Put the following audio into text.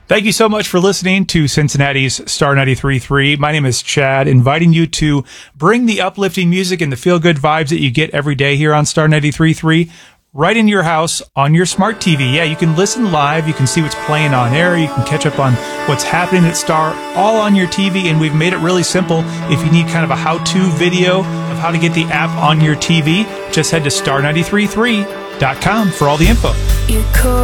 Thank you so much for listening to Cincinnati's Star 93.3. My name is Chad, inviting you to bring the uplifting music and the feel-good vibes that you get every day here on Star 93.3 right in your house on your smart TV. Yeah, you can listen live. You can see what's playing on air. You can catch up on what's happening at Star all on your TV, and we've made it really simple. If you need kind of a how-to video of how to get the app on your TV, just head to star933.com for all the info.